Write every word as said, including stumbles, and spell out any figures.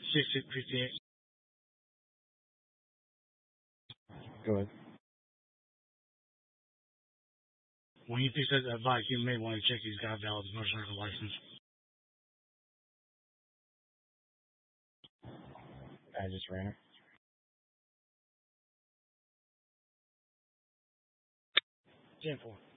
six fifty-eight. Go ahead. When you pick up that bike, you may want to check he's got a valid motorcycle license. I just ran it. ten four.